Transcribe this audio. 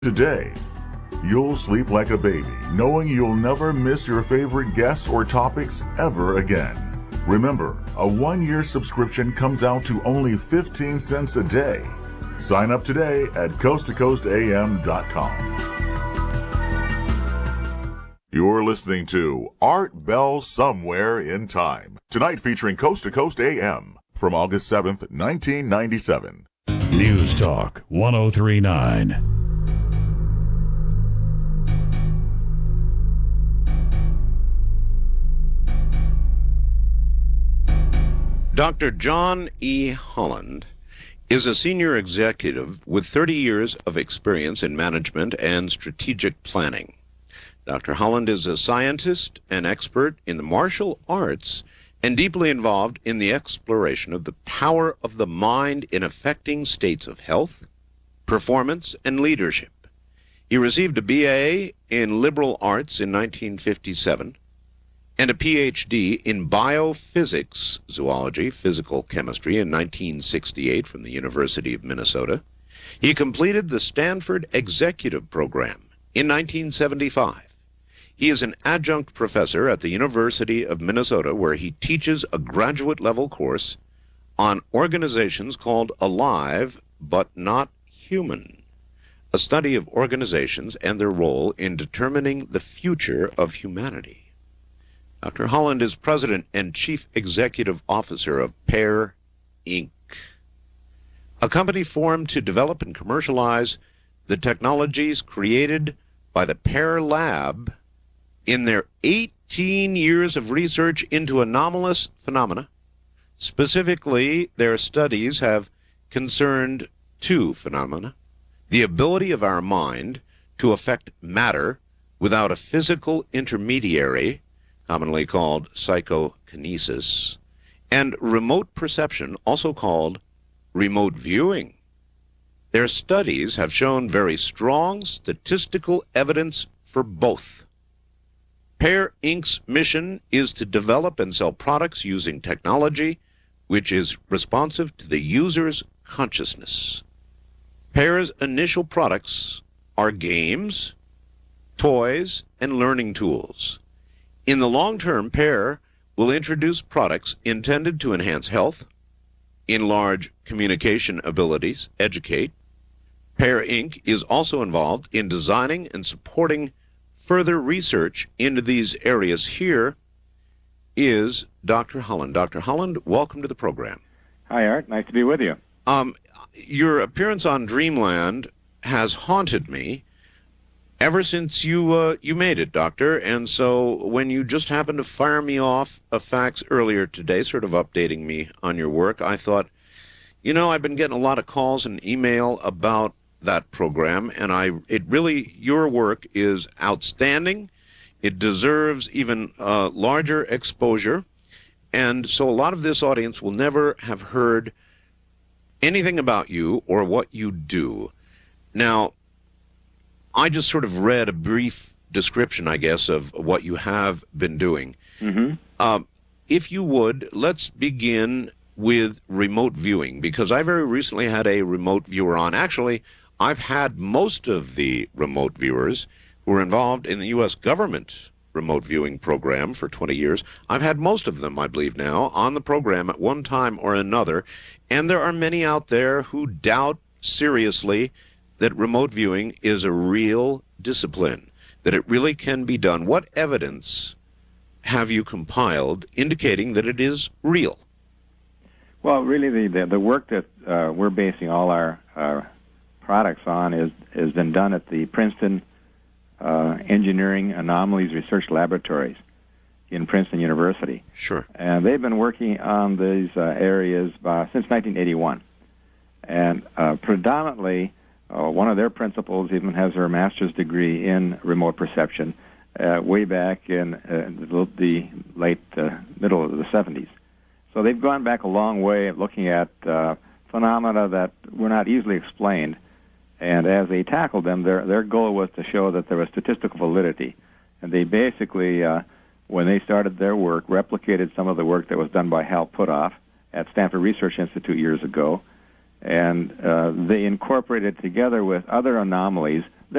Today, you'll sleep like a baby, knowing you'll never miss your favorite guests or topics ever again. Remember, a 1-year subscription comes out to only 15 cents a day. Sign up today at coasttocoastam.com. You're listening to Art Bell Somewhere in Time. Tonight featuring Coast to Coast AM from August 7th, 1997. News Talk 1039. Dr. John E. Holland is a senior executive with 30 years of experience in management and strategic planning. Dr. Holland is a scientist and expert in the martial arts and deeply involved in the exploration of the power of the mind in affecting states of health, performance, and leadership. He received a BA in liberal arts in 1957 and a PhD in biophysics, zoology, physical chemistry in 1968 from the University of Minnesota. He completed the Stanford Executive Program in 1975. He is an adjunct professor at the University of Minnesota, where he teaches a graduate-level course on organizations called Alive But Not Human, a study of organizations and their role in determining the future of humanity. Dr. Holland is president and chief executive officer of Pear, Inc., a company formed to develop and commercialize the technologies created by the Pear Lab in their 18 years of research into anomalous phenomena. Specifically, their studies have concerned two phenomena: the ability of our mind to affect matter without a physical intermediary, commonly called psychokinesis, and remote perception, also called remote viewing. Their studies have shown very strong statistical evidence for both. Pear Inc.'s mission is to develop and sell products using technology which is responsive to the user's consciousness. Pear's initial products are games, toys, and learning tools. In the long term, Pear will introduce products intended to enhance health, enlarge communication abilities, educate. Pear Inc. is also involved in designing and supporting further research into these areas. Here is Dr. Holland. Dr. Holland, welcome to the program. Hi, Art. Nice to be with you. Your appearance on Dreamland has haunted me ever since you made it, Doctor. And so when you just happened to fire me off a fax earlier today, sort of updating me on your work, I thought, I've been getting a lot of calls and email about that program, and your work is outstanding. It deserves even larger exposure. And so a lot of this audience will never have heard anything about you or what you do. Now, I just sort of read a brief description, I guess, of what you have been doing. Mm-hmm. If you would, let's begin with remote viewing, because I very recently had a remote viewer on. Actually, I've had most of the remote viewers who were involved in the U.S. government remote viewing program for 20 years. I've had most of them, I believe now, on the program at one time or another, and there are many out there who doubt seriously that remote viewing is a real discipline, that it really can be done. What evidence have you compiled indicating that it is real? Well, really, the work that we're basing all our products on has been done at the Princeton Engineering Anomalies Research Laboratories in Princeton University. Sure. And they've been working on these areas since 1981. And predominantly, one of their principals even has her master's degree in remote perception way back in the late middle of the 70s. So they've gone back a long way at looking at phenomena that were not easily explained. And as they tackled them, their goal was to show that there was statistical validity. And they basically, when they started their work, replicated some of the work that was done by Hal Puthoff at Stanford Research Institute years ago. And they incorporated together with other anomalies